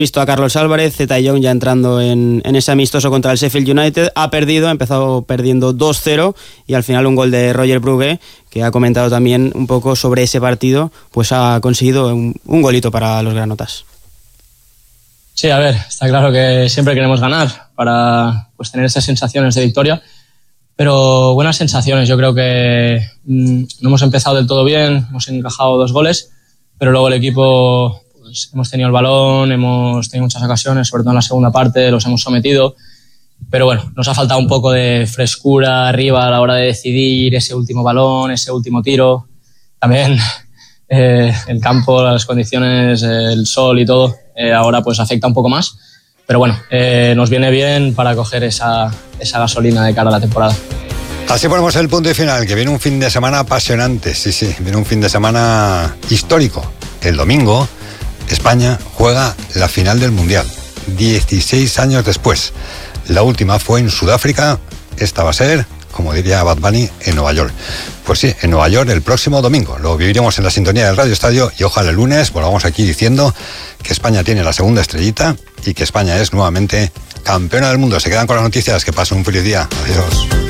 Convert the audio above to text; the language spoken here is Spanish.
Visto a Carlos Álvarez, Zeta Young ya entrando en ese amistoso contra el Sheffield United, ha empezado perdiendo 2-0 y al final un gol de Roger Brugge, que ha comentado también un poco sobre ese partido, pues ha conseguido un golito para los granotas. Sí, a ver, está claro que siempre queremos ganar para pues tener esas sensaciones de victoria, pero buenas sensaciones. Yo creo que no hemos empezado del todo bien, hemos encajado 2 goles, pero luego el equipo... hemos tenido el balón, hemos tenido muchas ocasiones, sobre todo en la segunda parte, los hemos sometido, pero bueno, nos ha faltado un poco de frescura arriba a la hora de decidir ese último balón, ese último tiro. También el campo, las condiciones, el sol y todo, ahora pues afecta un poco más, pero bueno, nos viene bien para coger esa gasolina de cara a la temporada. Así ponemos el punto y final, que viene un fin de semana apasionante, sí, viene un fin de semana histórico. El domingo España juega la final del Mundial, 16 años después. La última fue en Sudáfrica, esta va a ser, como diría Bad Bunny, en Nueva York. Pues sí, en Nueva York el próximo domingo. Lo viviremos en la sintonía del Radio Estadio y ojalá el lunes volvamos aquí diciendo que España tiene la segunda estrellita y que España es nuevamente campeona del mundo. Se quedan con las noticias, que pasen un feliz día. Adiós.